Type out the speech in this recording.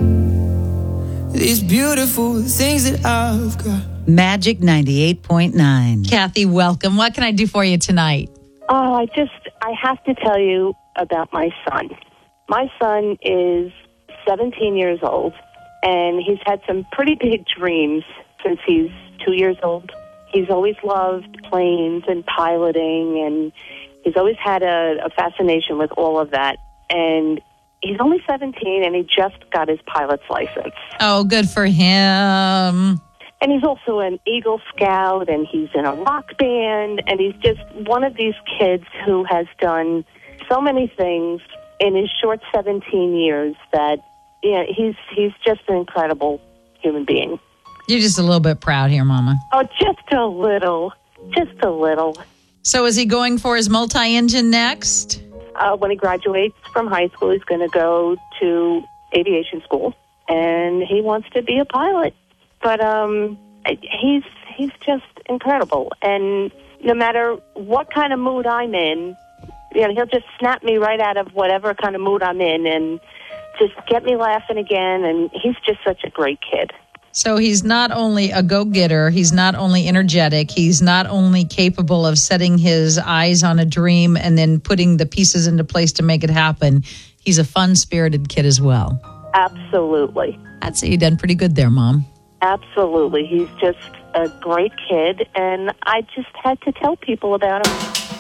these beautiful things that I've got. Magic 98.9. Kathy, welcome. What can I do for you tonight? Oh, I have to tell you about my son. My son is 17 years old, and he's had some pretty big dreams since he's 2 years old. He's always loved planes and piloting, and he's always had a fascination with all of that. And he's only 17, and he just got his pilot's license. Oh, good for him. And he's also an Eagle Scout, and he's in a rock band, and he's just one of these kids who has done so many things in his short 17 years that, yeah, he's just an incredible human being. You're just a little bit proud here, Mama. Oh, just a little. Just a little. So is he going for his multi-engine next? When he graduates from high school, he's going to go to aviation school, and he wants to be a pilot. But he's just incredible. And no matter what kind of mood I'm in, you know, he'll just snap me right out of whatever kind of mood I'm in and just get me laughing again. And he's just such a great kid. So he's not only a go-getter, he's not only energetic, he's not only capable of setting his eyes on a dream and then putting the pieces into place to make it happen. He's a fun-spirited kid as well. Absolutely. I'd say you done pretty good there, Mom. Absolutely. He's just a great kid, and I just had to tell people about him.